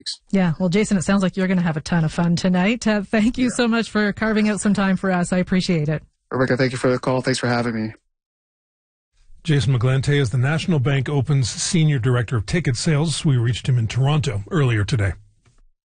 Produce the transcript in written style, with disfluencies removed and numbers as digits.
Yeah. Well, Jason, it sounds like you're going to have a ton of fun tonight. Thank you so much for carving out some time for us. I appreciate it. Rebecca, thank you for the call. Thanks for having me. Jason McGlante is the National Bank Open's Senior Director of Ticket Sales. We reached him in Toronto earlier today.